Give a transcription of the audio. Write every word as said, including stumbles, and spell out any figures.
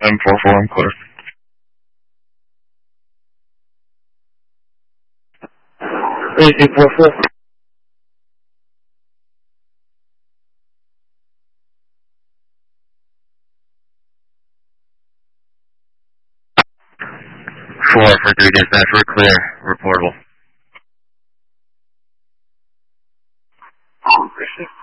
seven four four, I'm clear. eight eight four four. four for three dispatch, we're clear, reportable.